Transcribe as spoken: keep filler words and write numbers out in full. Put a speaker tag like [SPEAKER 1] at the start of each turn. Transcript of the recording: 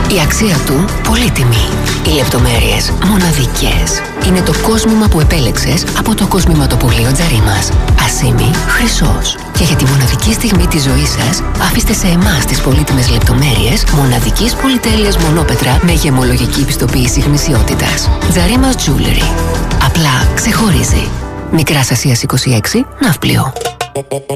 [SPEAKER 1] Η αξία του πολύτιμη. Οι λεπτομέρειες μοναδικές. Είναι το κόσμημα που επέλεξες από το κοσμηματοπωλείο Τζαρίμας. Ασήμι χρυσός. Και για τη μοναδική στιγμή της ζωής σας, αφήστε σε εμάς τις πολύτιμες λεπτομέρειες μοναδικής πολυτέλειας μονόπετρα με γεμολογική πιστοποίηση γνησιότητας. Τζαρίμας Jewelry. Απλά ξεχωρίζει. Μικράς Ασίας είκοσι έξι, Ναύπλιο.